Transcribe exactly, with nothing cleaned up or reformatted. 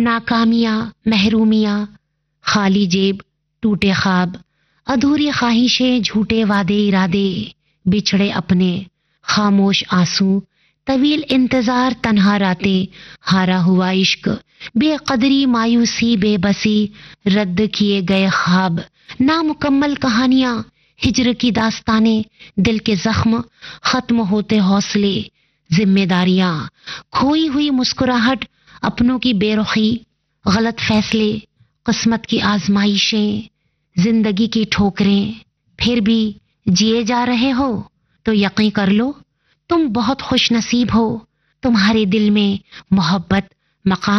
नाकामियां, महरूमियां, खाली जेब, टूटे ख्वाब, अधूरी ख्वाहिशें, झूठे वादे इरादे, बिछड़े अपने, खामोश आंसू, तवील इंतजार, तन्हा रातें, हारा हुआ इश्क, बेकदरी, मायूसी, बेबसी, रद्द किए गए ख्वाब, नामुकम्मल कहानियां, हिजर की दास्तानें, दिल के जख्म, खत्म होते हौसले, जिम्मेदारियां, खोई हुई मुस्कुराहट, अपनों की बेरुखी, गलत फैसले, किस्मत की आजमाइशें, जिंदगी की ठोकरें। फिर भी जिए जा रहे हो तो यकीन कर लो तुम बहुत खुश नसीब हो। तुम्हारे दिल में मोहब्बत मकाम